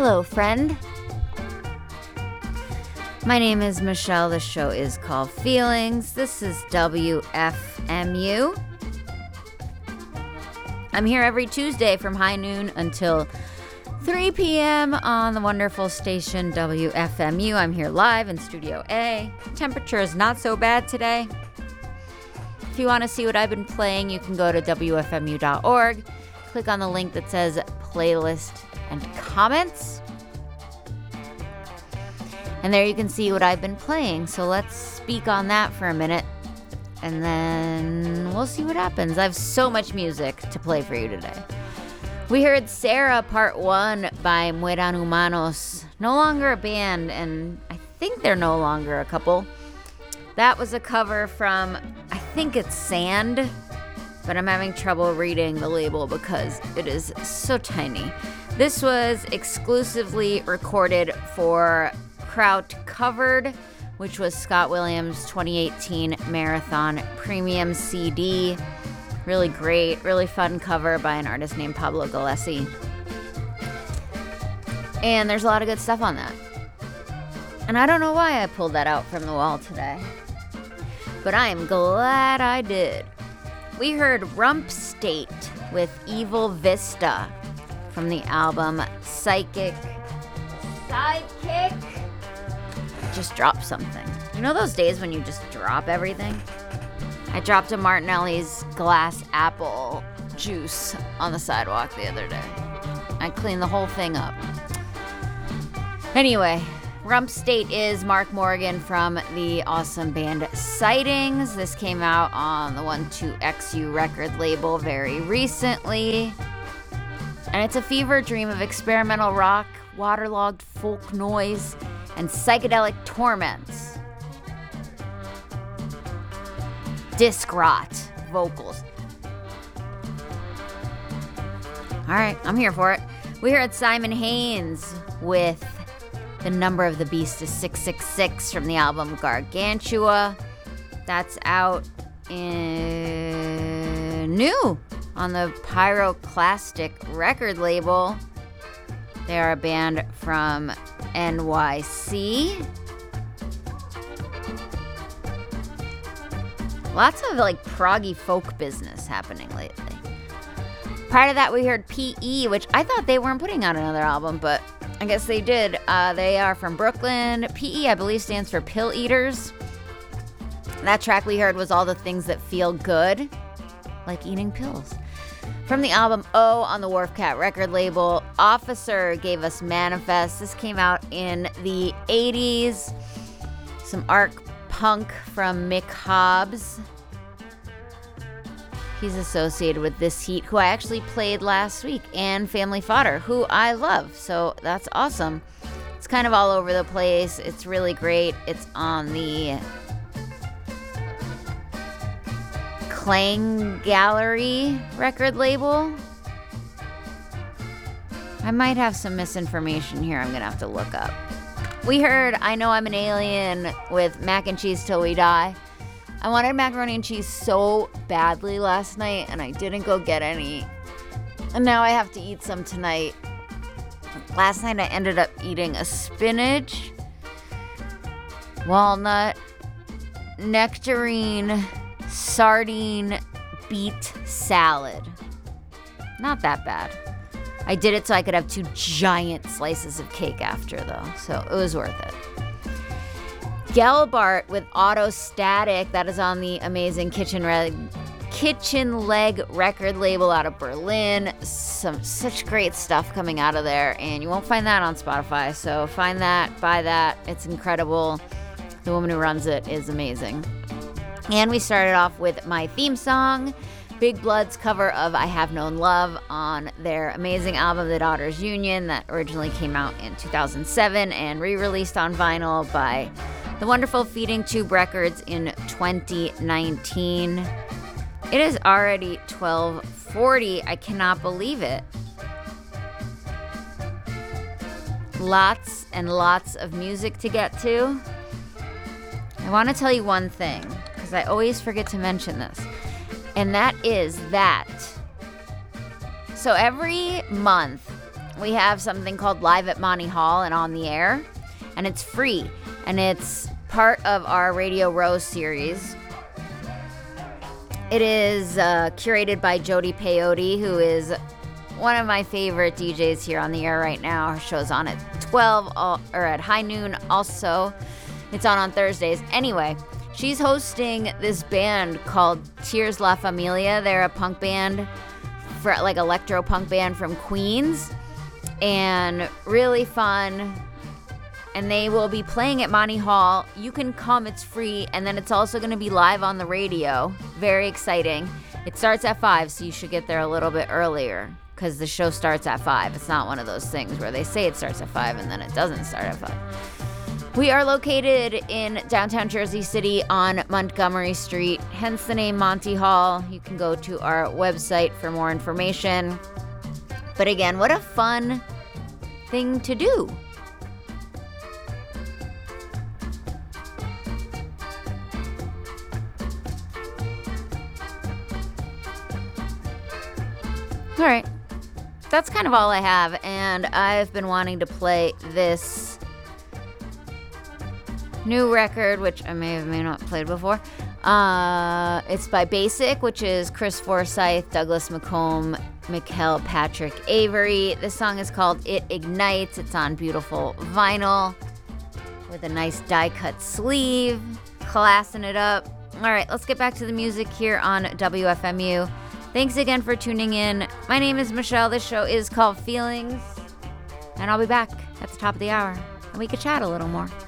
Hello, friend. My name is Michelle. The show is called Feelings. This is WFMU. I'm here every Tuesday from high noon until 3 p.m. on the wonderful station WFMU. I'm here live in Studio A. Temperature is not so bad today. If you want to see what I've been playing, you can go to WFMU.org. Click on the link that says Playlist and Comments. And there you can see what I've been playing. So let's speak on that for a minute. And then we'll see what happens. I have so much music to play for you today. We heard Sarah Part 1 by Mueran Humanos. No longer a band, and I think they're no longer a couple. That was a cover from, I think it's Sand, but I'm having trouble reading the label because it is so tiny. This was exclusively recorded for Kraut Covered, which was Scott Williams' 2018 Marathon Premium CD. Really great, really fun cover by an artist named Pablo Gillespie. And there's a lot of good stuff on that. And I don't know why I pulled that out from the wall today, but I am glad I did. We heard Rump State with Evil Vista from the album Psychic. Just dropped something. You know those days when you just drop everything? I dropped a Martinelli's glass apple juice on the sidewalk the other day. I cleaned the whole thing up. Anyway, Rump State is Mark Morgan from the awesome band Sightings. This came out on the 12XU record label very recently. And it's a fever dream of experimental rock, waterlogged folk noise, and psychedelic torments. Disc rot vocals. All right, I'm here for it. We heard Simon Haynes with The Number of the Beast is 666 from the album Gargantua. That's out in new on the Pyroclastic record label. They are a band from NYC. Lots of proggy folk business happening lately. Prior to that, we heard PE, which I thought they weren't putting out another album, but I guess they did. They are from Brooklyn. PE, I believe, stands for Pill Eaters. That track we heard was All the Things That Feel Good, like eating pills. From the album O on the Wharf Cat record label, Officer gave us Manifest. This came out in the 80s. Some art punk from Mick Hobbs. He's associated with This Heat, who I actually played last week, and Family Fodder, who I love. So that's awesome. It's kind of all over the place. It's really great. It's on the Clang Gallery record label. I might have some misinformation here I'm going to have to look up. We heard I Know I'm an Alien with Mac and Cheese Till We Die. I wanted macaroni and cheese so badly last night, and I didn't go get any. And now I have to eat some tonight. Last night I ended up eating a spinach, walnut, nectarine, sardine, beet salad. Not that bad. I did it so I could have 2 giant slices of cake after, though, so it was worth it. Gelbart with Autostatic, that is on the amazing Kitchen Leg record label out of Berlin. Such great stuff coming out of there, and you won't find that on Spotify, so find that, buy that. It's incredible. The woman who runs it is amazing. And we started off with my theme song, Big Blood's cover of I Have Known Love on their amazing album, The Daughters Union, that originally came out in 2007 and re-released on vinyl by the wonderful Feeding Tube Records in 2019. It is already 12:40. I cannot believe it. Lots and lots of music to get to. I want to tell you one thing, because I always forget to mention this. And that is that. So every month we have something called Live at Monty Hall and On the Air, and it's free, and it's part of our Radio Row series. It is curated by Jody Peyote, who is one of my favorite DJs here on the air right now. Her show's on at 12 or at high noon also. It's on Thursdays. Anyway, she's hosting this band called Tears La Familia. They're a punk band, for like electro punk band from Queens, and really fun. And they will be playing at Monty Hall. You can come, it's free, and then it's also going to be live on the radio. Very exciting. It starts at 5, so you should get there a little bit earlier, because the show starts at 5. It's not one of those things where they say it starts at 5 and then it doesn't start at 5. We are located in downtown Jersey City on Montgomery Street, hence the name Monty Hall. You can go to our website for more information. But again, what a fun thing to do. All right, that's kind of all I have, and I've been wanting to play this new record, which I may not played before. It's by Basic, which is Chris Forsyth, Douglas McComb, Mikhail Patrick Avery. This song is called It Ignites. It's on beautiful vinyl with a nice die-cut sleeve, classing it up. All right, let's get back to the music here on WFMU. Thanks again for tuning in. My name is Michelle. This show is called Feelings, and I'll be back at the top of the hour, and we could chat a little more.